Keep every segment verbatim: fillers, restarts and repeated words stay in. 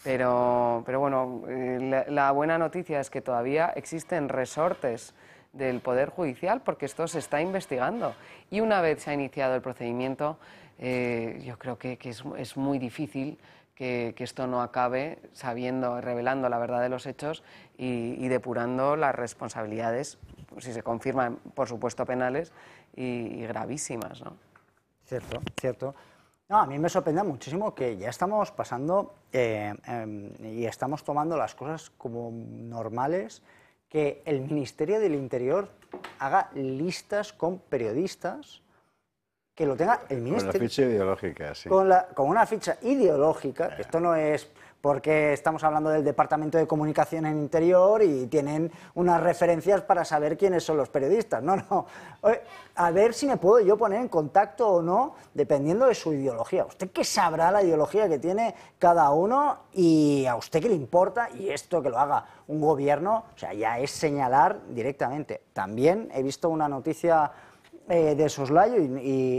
Pero, pero bueno, eh, la, la buena noticia es que todavía existen resortes del Poder Judicial porque esto se está investigando. Y una vez se ha iniciado el procedimiento, eh, yo creo que, que es, es muy difícil que, que esto no acabe sabiendo, revelando la verdad de los hechos y, y depurando las responsabilidades, si se confirman, por supuesto, penales y, y gravísimas, ¿no? Cierto, cierto. No, a mí me sorprende muchísimo que ya estamos pasando eh, eh, y estamos tomando las cosas como normales, que el Ministerio del Interior haga listas con periodistas, que lo tenga el Ministerio... Con la ficha ideológica, sí. Con, la, con una ficha ideológica, que esto no es porque estamos hablando del Departamento de Comunicación en Interior y tienen unas referencias para saber quiénes son los periodistas. No, no. A ver si me puedo yo poner en contacto o no, dependiendo de su ideología. Usted que sabrá la ideología que tiene cada uno y a usted que le importa, y esto que lo haga un gobierno, o sea, ya es señalar directamente. También he visto una noticia eh, de soslayo y...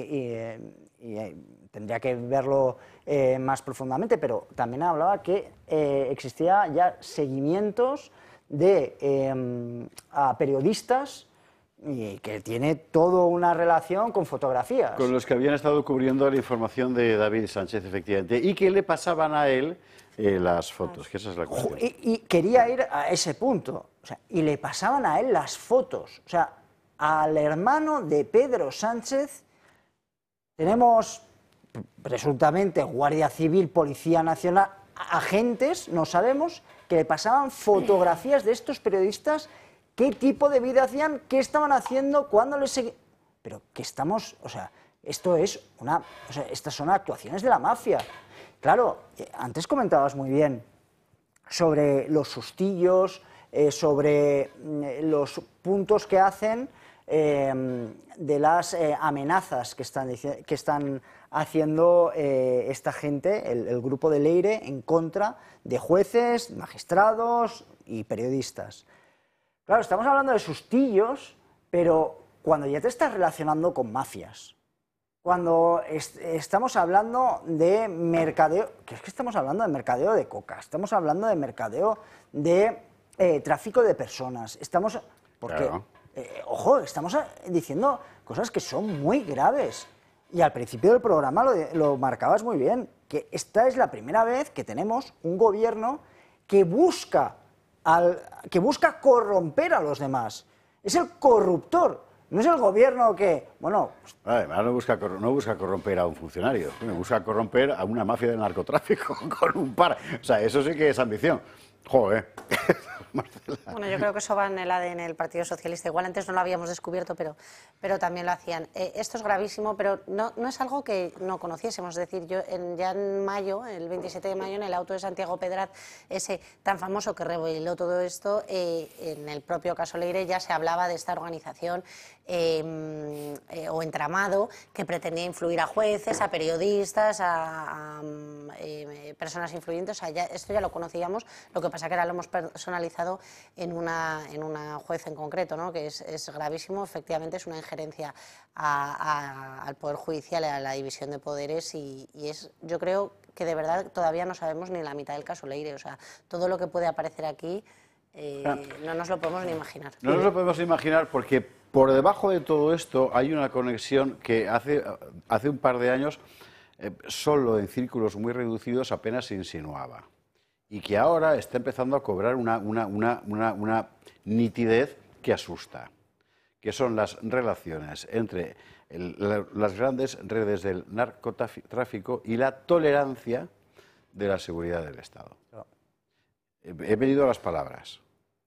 y, y, y tendría que verlo eh, más profundamente, pero también hablaba que eh, existía ya seguimientos de eh, a periodistas y que tiene toda una relación con fotografías. Con los que habían estado cubriendo la información de David Sánchez, efectivamente, y que le pasaban a él eh, las fotos, que esa es la cuestión. Y, y quería ir a ese punto, o sea, y le pasaban a él las fotos, o sea, al hermano de Pedro Sánchez tenemos... presuntamente Guardia Civil, Policía Nacional, agentes, no sabemos, que le pasaban fotografías de estos periodistas, qué tipo de vida hacían, qué estaban haciendo, cuándo les seguían... Pero que estamos, o sea, esto es una... O sea, estas son actuaciones de la mafia. Claro, antes comentabas muy bien sobre los sustillos, eh, sobre los puntos que hacen eh, de las eh, amenazas que están, que están haciendo eh, esta gente, el, el grupo de Leire, en contra de jueces, magistrados y periodistas. Claro, estamos hablando de sustillos, pero cuando ya te estás relacionando con mafias, cuando est estamos hablando de mercadeo, que es que estamos hablando de mercadeo de coca, estamos hablando de mercadeo de eh, tráfico de personas, estamos... Porque, claro. eh, ojo, estamos diciendo cosas que son muy graves. Y al principio del programa lo, lo marcabas muy bien, que esta es la primera vez que tenemos un gobierno que busca, al, que busca corromper a los demás. Es el corruptor, no es el gobierno que, bueno... Pues, además no busca, no busca corromper a un funcionario, busca corromper a una mafia del narcotráfico con un par. O sea, eso sí que es ambición. Joder. Marcela. Bueno, yo creo que eso va en el A D N del Partido Socialista. Igual antes no lo habíamos descubierto, pero, pero también lo hacían. Eh, esto es gravísimo, pero no, no es algo que no conociésemos. Es decir, yo en, ya en mayo, el veintisiete de mayo, en el auto de Santiago Pedraz, ese tan famoso que reveló todo esto, eh, en el propio caso Leire ya se hablaba de esta organización eh, eh, o entramado que pretendía influir a jueces, a periodistas, a, a eh, personas influyentes. O sea, ya, esto ya lo conocíamos, lo que pasa que ahora lo hemos personalizado en una, en una juez en concreto, ¿no? Que es, es gravísimo, efectivamente es una injerencia a, a, al Poder Judicial, a la división de poderes y, y es, yo creo que de verdad todavía no sabemos ni la mitad del caso Leire, o sea, todo lo que puede aparecer aquí eh, ah, no nos lo podemos ni imaginar. No nos lo podemos imaginar porque por debajo de todo esto hay una conexión que hace, hace un par de años eh, solo en círculos muy reducidos apenas se insinuaba. Y que ahora está empezando a cobrar una, una, una, una, una nitidez que asusta, que son las relaciones entre el, la, las grandes redes del narcotráfico y la tolerancia de la seguridad del Estado. No. He, he venido a las palabras,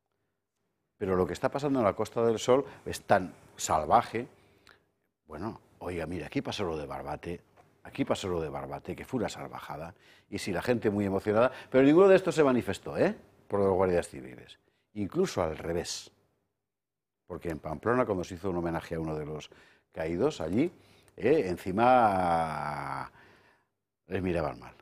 pero lo que está pasando en la Costa del Sol es tan salvaje. Bueno, oiga, mira, aquí pasó lo de Barbate. Aquí pasó lo de Barbate, que fue una salvajada, y sí, la gente muy emocionada, pero ninguno de estos se manifestó, ¿eh?, por los guardias civiles. Incluso al revés, porque en Pamplona, cuando se hizo un homenaje a uno de los caídos allí, eh, encima les miraban mal.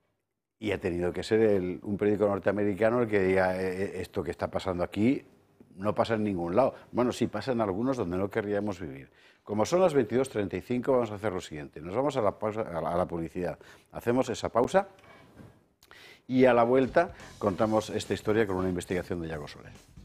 Y ha tenido que ser el, un periódico norteamericano el que diga, eh, esto que está pasando aquí no pasa en ningún lado. Bueno, sí, pasa en algunos donde no querríamos vivir. Como son las veintidós treinta y cinco, vamos a hacer lo siguiente. Nos vamos a la, pausa, a la, a la publicidad. Hacemos esa pausa y a la vuelta contamos esta historia con una investigación de Yago Soler.